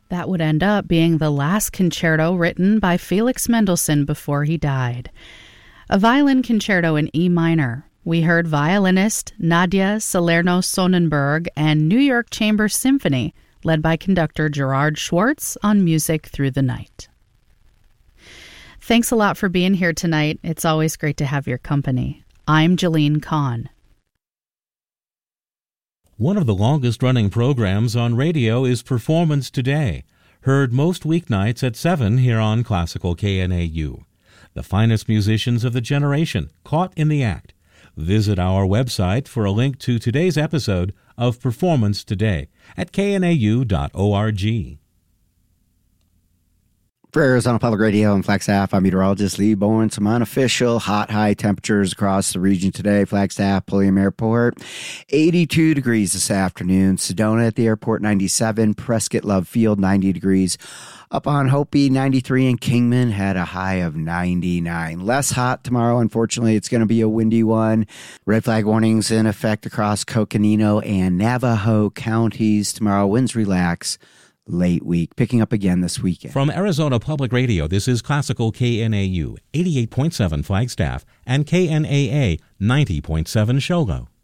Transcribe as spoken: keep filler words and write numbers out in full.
That would end up being the last concerto written by Felix Mendelssohn before he died. A violin concerto in E minor. We heard violinist Nadia Salerno-Sonnenberg and New York Chamber Symphony, led by conductor Gerard Schwartz on Music Through the Night. Thanks a lot for being here tonight. It's always great to have your company. I'm Jalene Kahn. One of the longest-running programs on radio is Performance Today, heard most weeknights at seven here on Classical K N A U. The finest musicians of the generation caught in the act. Visit our website for a link to today's episode of Performance Today at k n a u dot org. For Arizona Public Radio and Flagstaff, I'm meteorologist Lee Bowen. Some unofficial hot high temperatures across the region today. Flagstaff, Pulliam Airport, eighty-two degrees this afternoon. Sedona at the airport, ninety-seven. Prescott Love Field, ninety degrees. Up on Hopi, ninety-three, and Kingman had a high of ninety-nine. Less hot tomorrow, unfortunately. It's going to be a windy one. Red flag warnings in effect across Coconino and Navajo counties. Tomorrow, winds relax. Late week, picking up again this weekend. From Arizona Public Radio, this is Classical K N A U, eighty-eight point seven Flagstaff, and K N A A, ninety point seven Shogo.